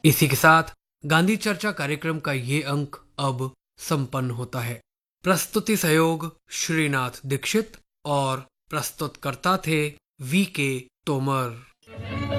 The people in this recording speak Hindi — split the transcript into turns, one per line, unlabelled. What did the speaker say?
इसी के साथ गांधी चर्चा कार्यक्रम का ये अंक अब संपन्न होता है। प्रस्तुति सहयोग श्रीनाथ दीक्षित और प्रस्तुतकर्ता थे वी के तोमर।